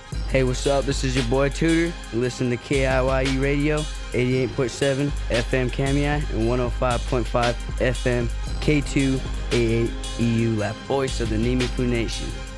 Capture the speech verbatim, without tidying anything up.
Hey, what's up? This is your boy Tudor. You listen to K I Y E Radio, eighty-eight point seven F M Kamiah and one oh five point five F M K two eighty-eight E U Lap, voice of the Nimifu Nation.